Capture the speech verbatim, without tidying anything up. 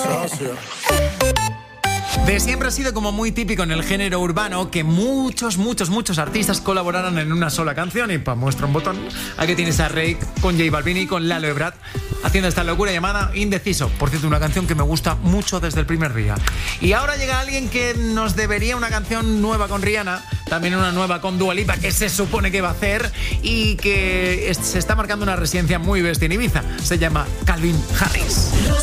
De siempre ha sido como muy típico en el género urbano que muchos, muchos, muchos artistas colaboraran en una sola canción. Y para muestra un botón, aquí tienes a Reik con J Balvin y con Lalo Ebrard haciendo esta locura llamada Indeciso. Por cierto, una canción que me gusta mucho desde el primer día. Y ahora llega alguien que nos debería una canción nueva con Rihanna, también una nueva con Dua Lipa, que se supone que va a hacer y que se está marcando una residencia muy bestia en Ibiza. Se llama Calvin Harris. Los